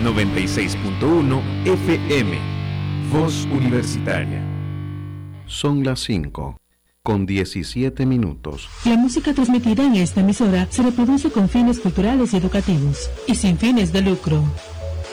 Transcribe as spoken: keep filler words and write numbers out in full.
noventa y seis punto uno F M. Voz Universitaria. Son las cinco, con diecisiete minutos. La música transmitida en esta emisora se reproduce con fines culturales y educativos y sin fines de lucro.